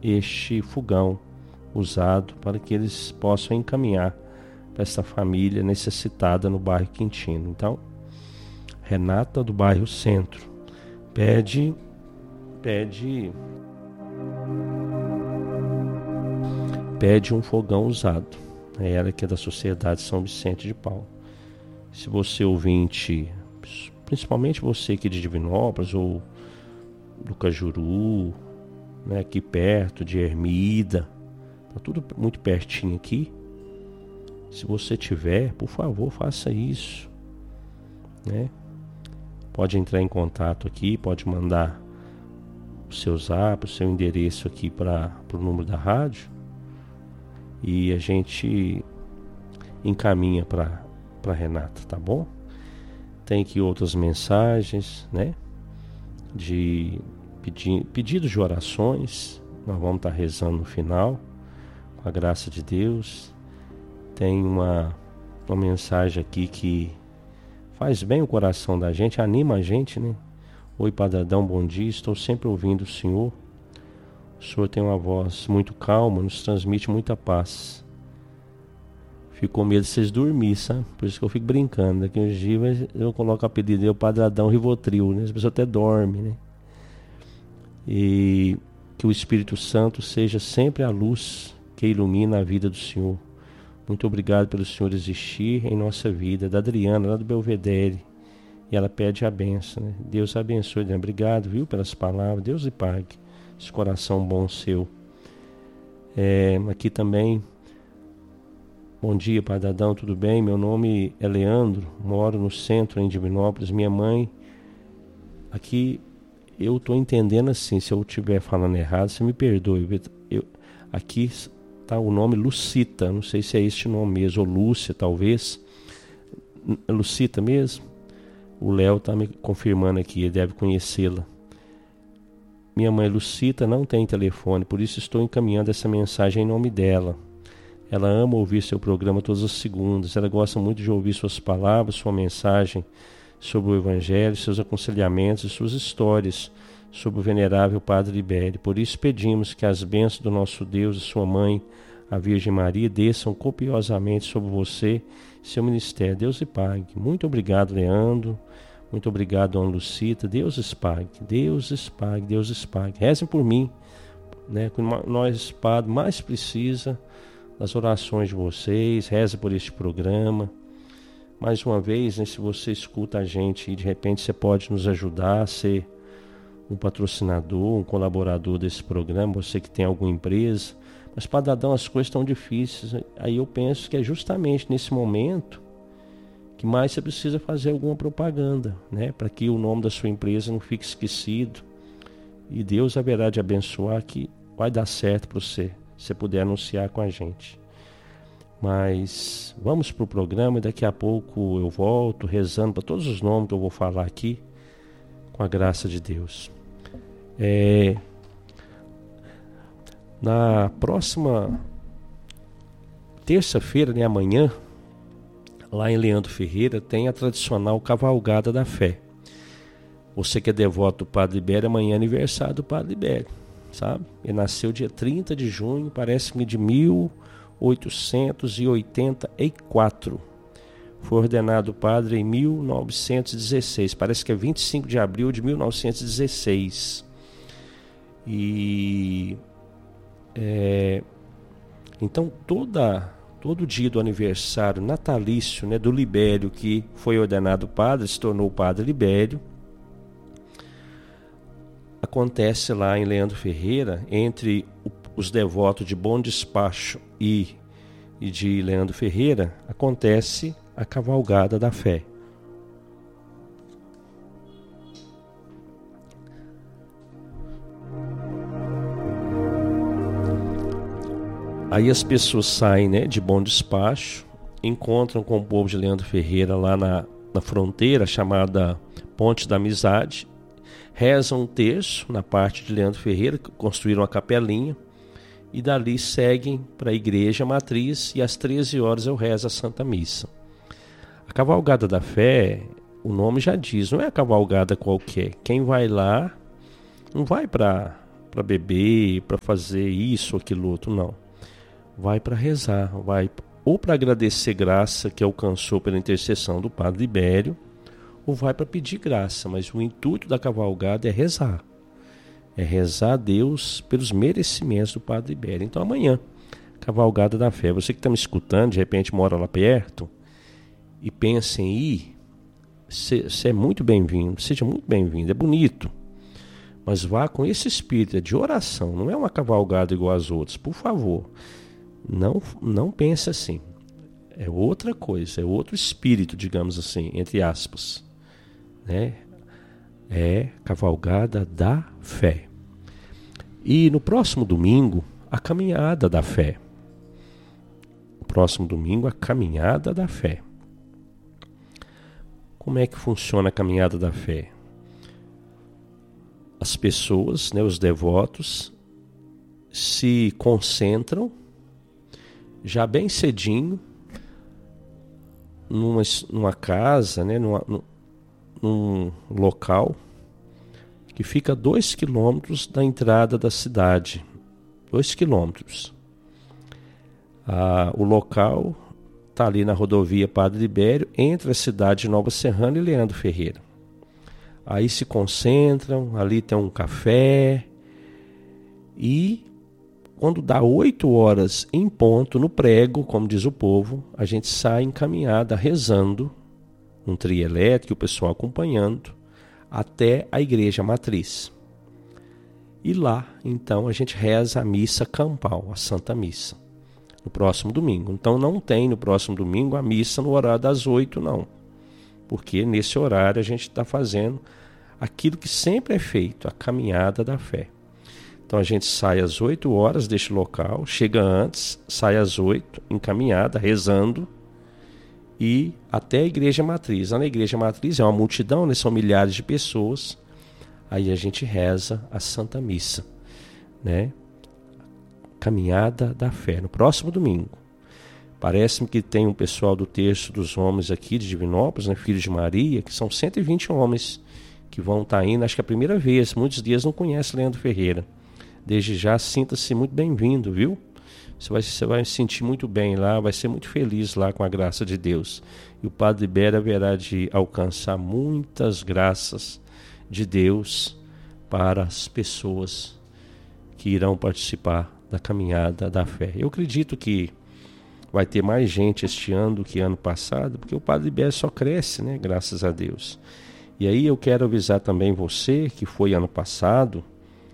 este fogão usado para que eles possam encaminhar para essa família necessitada no bairro Quintino. Então, Renata do bairro Centro pede um fogão usado. É ela que é da Sociedade São Vicente de Paulo. Se você ouvinte, principalmente você aqui de Divinópolis ou do Cajuru, né, aqui perto de Ermida, tá tudo muito pertinho aqui. Se você tiver, por favor, faça isso, né? Pode entrar em contato aqui, pode mandar o seu zap, o seu endereço aqui para o número da rádio e a gente encaminha para Renata, tá bom? Tem aqui outras mensagens, né? De pedidos de orações, nós vamos estar rezando no final, com a graça de Deus. Tem uma mensagem aqui que faz bem o coração da gente, anima a gente, né? Oi, Padre Adão, bom dia, estou sempre ouvindo o Senhor. O Senhor tem uma voz muito calma, nos transmite muita paz. Fico com medo de vocês dormirem, sabe? Por isso que eu fico brincando. Daqui uns dias eu coloco o apelido dele, o Padre Adão Rivotril, né? As pessoas até dormem, né? E que o Espírito Santo seja sempre a luz que ilumina a vida do Senhor. Muito obrigado pelo Senhor existir em nossa vida. Da Adriana, lá do Belvedere. E ela pede a benção, né? Deus abençoe, né? Obrigado, viu, pelas palavras. Deus lhe pague esse coração bom seu. Aqui também. Bom dia, Padre Adão, tudo bem? Meu nome é Leandro, moro no centro, em Divinópolis. Minha mãe, aqui eu estou entendendo assim, se eu estiver falando errado, você me perdoe. Aqui está o nome Lucita, não sei se é este nome mesmo, ou Lúcia, talvez. Lucita mesmo? O Léo está me confirmando aqui, ele deve conhecê-la. Minha mãe Lucita não tem telefone, por isso estou encaminhando essa mensagem em nome dela. Ela ama ouvir seu programa todas as segundas. Ela gosta muito de ouvir suas palavras, sua mensagem sobre o Evangelho, seus aconselhamentos e suas histórias sobre o venerável Padre Libério. Por isso pedimos que as bênçãos do nosso Deus e sua mãe, a Virgem Maria, desçam copiosamente sobre você e seu ministério. Deus lhe pague. Muito obrigado, Leandro. Muito obrigado, Dona Lucita. Deus lhes pague. Deus lhes pague. Deus lhes pague. Rezem por mim, né? Que nós, Padre, mais precisa das orações de vocês. Reza por este programa. Mais uma vez, né, se você escuta a gente e de repente você pode nos ajudar a ser um patrocinador, um colaborador desse programa, você que tem alguma empresa. Mas, Padre Adão, as coisas estão difíceis. Aí eu penso que é justamente nesse momento que mais você precisa fazer alguma propaganda, né, para que o nome da sua empresa não fique esquecido. E Deus haverá de abençoar, que vai dar certo para você, se você puder anunciar com a gente. Mas vamos para o programa e daqui a pouco eu volto rezando para todos os nomes que eu vou falar aqui, com a graça de Deus. Na próxima terça-feira, né, amanhã, lá em Leandro Ferreira, tem a tradicional Cavalgada da Fé. Você que é devoto do Padre Libério, amanhã é aniversário do Padre Libério, sabe? Ele nasceu dia 30 de junho, parece-me de 1884. Foi ordenado padre em 1916. Parece que é 25 de abril de 1916. Então todo dia do aniversário natalício, né, do Libério, que foi ordenado padre, se tornou Padre Libério, acontece lá em Leandro Ferreira, entre os devotos de Bom Despacho e de Leandro Ferreira, acontece a Cavalgada da Fé. Aí as pessoas saem, né, de Bom Despacho, encontram com o povo de Leandro Ferreira lá na fronteira, chamada Ponte da Amizade, rezam um terço na parte de Leandro Ferreira, construíram uma capelinha, e dali seguem para a igreja matriz, e às 13 horas eu rezo a Santa Missa. A Cavalgada da Fé, o nome já diz, não é a cavalgada qualquer. Quem vai lá não vai para para beber, para fazer isso ou aquilo outro, não. Vai para rezar, vai ou para agradecer graça que alcançou pela intercessão do Padre Libério, ou vai para pedir graça, mas o intuito da cavalgada é rezar. É rezar a Deus pelos merecimentos do Padre Libério. Então amanhã, cavalgada da fé. Você que está me escutando, de repente mora lá perto e pensa em ir, você é muito bem-vindo, seja muito bem-vindo, é bonito. Mas vá com esse espírito, é de oração, não é uma cavalgada igual às outras, por favor. Não pense assim. É outra coisa, é outro espírito, digamos assim, entre aspas. Né? É cavalgada da fé. E no próximo domingo, a caminhada da fé. No próximo domingo, a caminhada da fé. Como é que funciona a caminhada da fé? As pessoas, né, os devotos, se concentram já bem cedinho numa casa, né, num local que fica a 2 quilômetros da entrada da cidade. 2 quilômetros. O local está ali na rodovia Padre Libério, entre a cidade de Nova Serrana e Leandro Ferreira. Aí se concentram, ali tem um café e quando dá 8 horas em ponto, no prego, como diz o povo, a gente sai encaminhada, rezando, num trio elétrico, o pessoal acompanhando, até a igreja matriz. E lá, então, a gente reza a missa campal, a Santa Missa, no próximo domingo. Então não tem no próximo domingo a missa no horário das 8, não. Porque nesse horário a gente está fazendo aquilo que sempre é feito, a caminhada da fé. Então a gente sai às 8 horas deste local, chega antes, sai às 8, encaminhada, rezando, e até a igreja matriz. Lá na igreja matriz é uma multidão, né? São milhares de pessoas. Aí a gente reza a Santa Missa, né? Caminhada da fé, no próximo domingo. Parece-me que tem um pessoal do Terço dos Homens aqui de Divinópolis, né? Filhos de Maria, que são 120 homens que vão estar indo, acho que é a primeira vez. Muitos dias não conhecem Leandro Ferreira. Desde já, sinta-se muito bem-vindo, viu? Você vai se sentir muito bem lá, vai ser muito feliz lá com a graça de Deus. E o Padre Libério haverá de alcançar muitas graças de Deus para as pessoas que irão participar da caminhada da fé. Eu acredito que vai ter mais gente este ano do que ano passado, porque o Padre Libério só cresce, né? Graças a Deus. E aí eu quero avisar também você, que foi ano passado,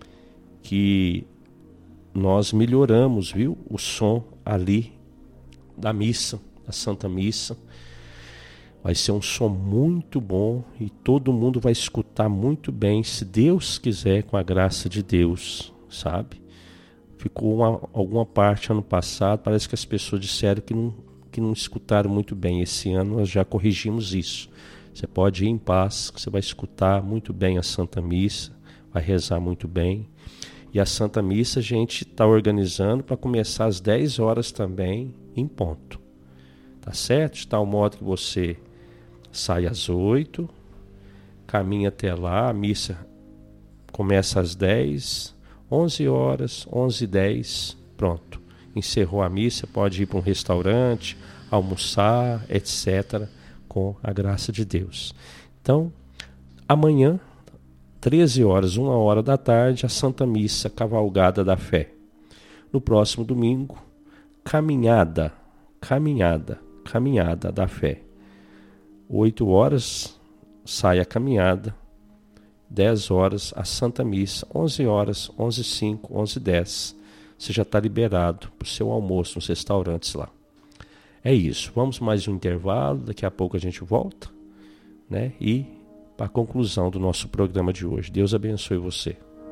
que nós melhoramos, viu, o som ali da missa, da Santa Missa. Vai ser um som muito bom e todo mundo vai escutar muito bem, se Deus quiser, com a graça de Deus, sabe? Ficou alguma parte ano passado, parece que as pessoas disseram que não escutaram muito bem. Esse ano nós já corrigimos isso. Você pode ir em paz, você vai escutar muito bem a Santa Missa, vai rezar muito bem. E a Santa Missa a gente está organizando para começar às 10 horas também, em ponto. Tá certo? De tal modo que você sai às 8, caminha até lá, a missa começa às 10, 11 horas, 11h10, pronto. Encerrou a missa, pode ir para um restaurante, almoçar, etc., com a graça de Deus. Então, amanhã, 13 horas, 1 hora da tarde, a Santa Missa Cavalgada da Fé. No próximo domingo, caminhada da fé. 8 horas sai a caminhada, 10 horas a Santa Missa, 11 horas, 11h05, 11h10. Você já está liberado para o seu almoço nos restaurantes lá. É isso, vamos mais um intervalo, daqui a pouco a gente volta, né? E para a conclusão do nosso programa de hoje. Deus abençoe você.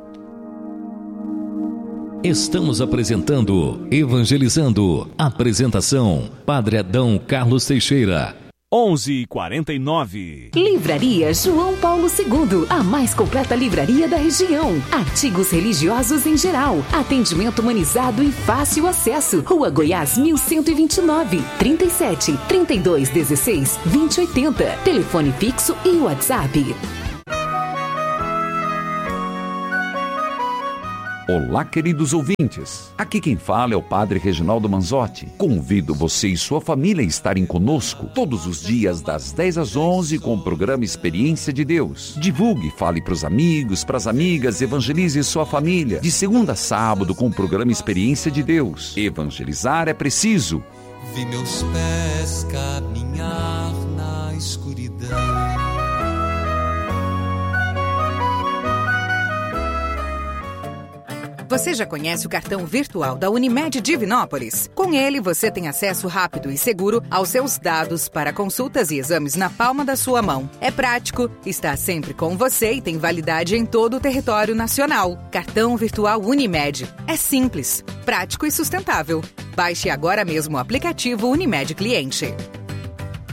Estamos apresentando Evangelizando. Apresentação: Padre Adão Carlos Teixeira. 11h49. Livraria João Paulo II, a mais completa livraria da região. Artigos religiosos em geral, atendimento humanizado e fácil acesso. Rua Goiás 1129, 37 32 16 2080. Telefone fixo e WhatsApp. Olá, queridos ouvintes. Aqui quem fala é o Padre Reginaldo Manzotti. Convido você e sua família a estarem conosco todos os dias das 10 às 11 com o programa Experiência de Deus. Divulgue, fale para os amigos, para as amigas, evangelize sua família. De segunda a sábado com o programa Experiência de Deus. Evangelizar é preciso. Vi meus pés caminhar na escuridão. Você já conhece o cartão virtual da Unimed Divinópolis? Com ele, você tem acesso rápido e seguro aos seus dados para consultas e exames na palma da sua mão. É prático, está sempre com você e tem validade em todo o território nacional. Cartão virtual Unimed. É simples, prático e sustentável. Baixe agora mesmo o aplicativo Unimed Cliente.